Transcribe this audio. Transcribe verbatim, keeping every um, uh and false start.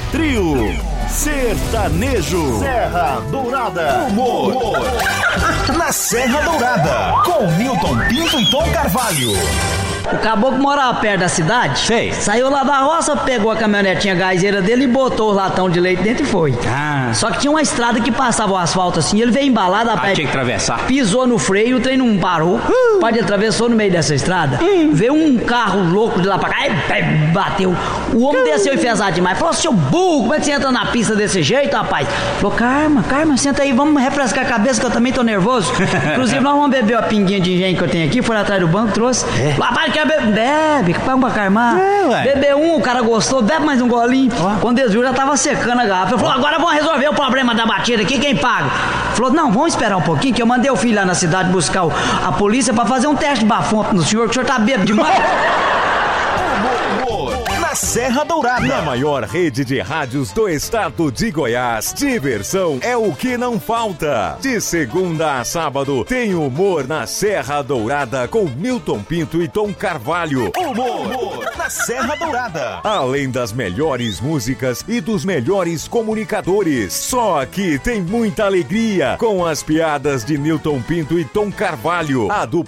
Trio Sertanejo Serra Dourada. Humor, Humor. Na Serra Dourada, com Milton Pinto e Tom Carvalho. O caboclo morava perto da cidade. Sei. Saiu lá da roça, pegou a caminhonetinha gazeira dele e botou o latão de leite dentro e foi. Ah. Só que tinha uma estrada que passava o asfalto assim, ele veio embalado a pé. Ah, tinha que atravessar. Pisou no freio, o trem não parou. Uh. O padre atravessou no meio dessa estrada. Uh. Veio um carro louco de lá pra cá e bateu. O homem uh. desceu enfesado demais. Falou, seu burro, como é que você entra na pista desse jeito, rapaz? Falou, calma, calma, senta aí, vamos refrescar a cabeça que eu também tô nervoso. Inclusive, nós vamos beber uma pinguinha de engenho que eu tenho aqui, foi atrás do banco, trouxe. É. Rapaz, quer beber? Bebe, que paga pra carmar. É, bebeu um, o cara gostou, bebe mais um golinho. Ó. Quando eles viram, já tava secando a garrafa. Ele falou, agora vamos resolver o problema da batida aqui, quem paga? Falou, não, vamos esperar um pouquinho, que eu mandei o filho lá na cidade buscar o, a polícia pra fazer um teste de bafômetro no senhor, que o senhor tá bêbado demais. Na Serra Dourada, na maior rede de rádios do estado de Goiás, diversão é o que não falta. De segunda a sábado, tem humor na Serra Dourada com Milton Pinto e Tom Carvalho. Humor, humor na Serra Dourada. Além das melhores músicas e dos melhores comunicadores. Só aqui tem muita alegria com as piadas de Milton Pinto e Tom Carvalho. A dupla